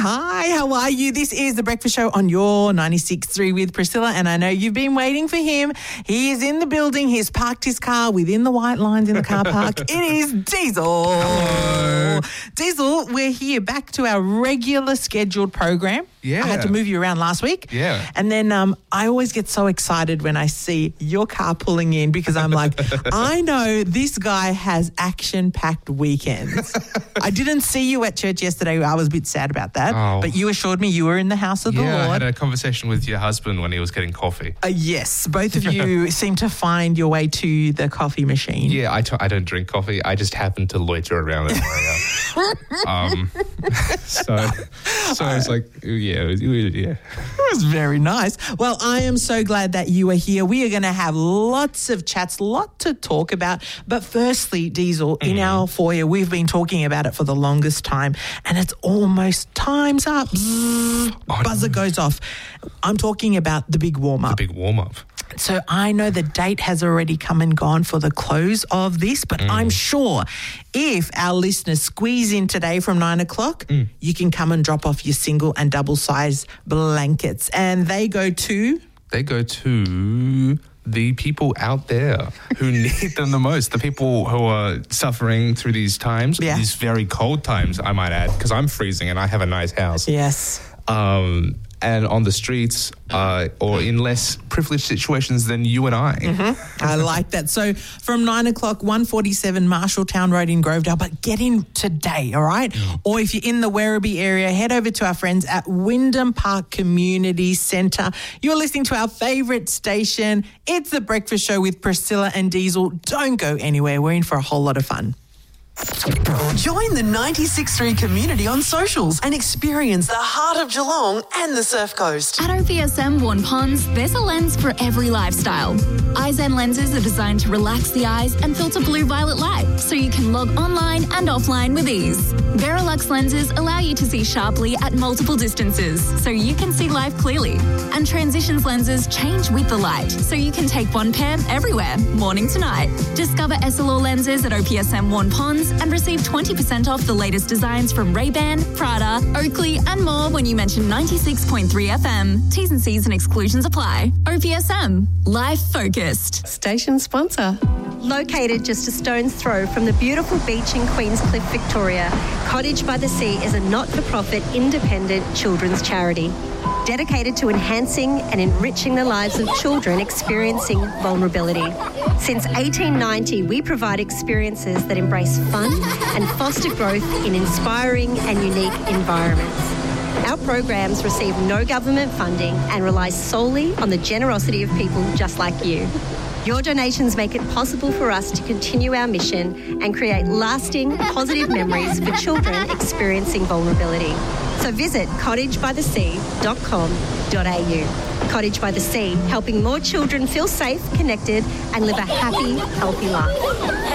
Hi, how are you? This is The Breakfast Show on your 96.3 with Priscilla, and I know you've been waiting for him. He is in the building. He's parked his car within the white lines in the car park. It is Diesel. Hello. Diesel, we're here back to our regular scheduled program. Yeah. I had to move you around last week. Yeah. And then I always get so excited when I see your car pulling in because I'm like, I know this guy has action-packed weekends. I didn't see you at church yesterday. I was a bit sad about that. Oh. But you assured me you were in the house of the Yeah, I Lord. had a conversation with your husband when he was getting coffee. Yes, both of you seem to find your way to the coffee machine. Yeah, I don't drink coffee. I just happen to loiter around that area. So it's like, yeah. It was very nice. Well, I am so glad that you are here. We are going to have lots of chats, lot to talk about. But firstly, Diesel, in our foyer, we've been talking about it for the longest time, and it's almost time's up. Buzzer goes off. I'm talking about the big warm-up. Big warm-up. So I know the date has already come and gone for the close of this, but I'm sure if our listeners squeeze in today from 9 o'clock, you can come and drop off your single and double size blankets. And they go to? They go to the people out there who need them the most, the people who are suffering through these times, these very cold times, I might add, because I'm freezing and I have a nice house. Yes. And on the streets or in less privileged situations than you and I. I like that. So from 9 o'clock, 147 Marshalltown Road in Grovedale, but get in today, all right? Or if you're in the Werribee area, head over to our friends at Wyndham Park Community Centre. You're listening to our favourite station. It's The Breakfast Show with Priscilla and Diesel. Don't go anywhere. We're in for a whole lot of fun. Join the 96.3 community on socials and experience the heart of Geelong and the Surf Coast. At OPSM Warn Ponds, there's a lens for every lifestyle. Eyezen lenses are designed to relax the eyes and filter blue-violet light, so you can log online and offline with ease. Verilux lenses allow you to see sharply at multiple distances, so you can see life clearly. And Transitions lenses change with the light, so you can take one pair everywhere, morning to night. Discover Essilor lenses at OPSM Warn Ponds and receive 20% off the latest designs from Ray-Ban, Prada, Oakley and more when you mention 96.3 FM. T's and C's and exclusions apply. OPSM. Life focused. Station sponsor. Located just a stone's throw from the beautiful beach in Queenscliff, Victoria, Cottage by the Sea is a not-for-profit independent children's charity dedicated to enhancing and enriching the lives of children experiencing vulnerability. Since 1890, we provide experiences that embrace fun and foster growth in inspiring and unique environments. Our programs receive no government funding and rely solely on the generosity of people just like you. Your donations make it possible for us to continue our mission and create lasting, positive memories for children experiencing vulnerability. So visit cottagebythesea.com.au. Cottage by the Sea, helping more children feel safe, connected and live a happy, healthy life.